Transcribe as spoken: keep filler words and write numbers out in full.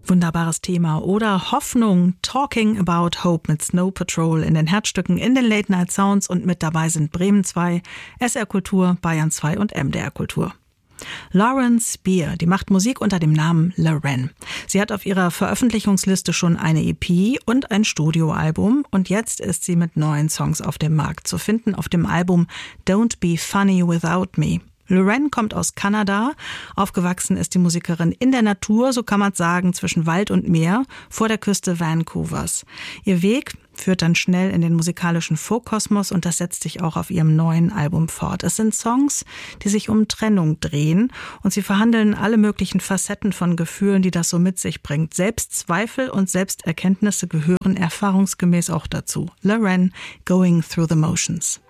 Wunderbares Thema. Oder Hoffnung, Talking About Hope mit Snow Patrol in den Herzstücken in den Late Night Sounds, und mit dabei sind Bremen zwei, S R Kultur, Bayern zwei und M D R Kultur. Lauren Spear, die macht Musik unter dem Namen Loren. Sie hat auf ihrer Veröffentlichungsliste schon eine E P und ein Studioalbum, und jetzt ist sie mit neuen Songs auf dem Markt, zu finden auf dem Album Don't Be Funny Without Me. Loren kommt aus Kanada. Aufgewachsen ist die Musikerin in der Natur, so kann man sagen, zwischen Wald und Meer, vor der Küste Vancouvers. Ihr Weg führt dann schnell in den musikalischen Folkkosmos, und das setzt sich auch auf ihrem neuen Album fort. Es sind Songs, die sich um Trennung drehen, und sie verhandeln alle möglichen Facetten von Gefühlen, die das so mit sich bringt. Selbstzweifel und Selbsterkenntnisse gehören erfahrungsgemäß auch dazu. Loren, Going Through the Motions.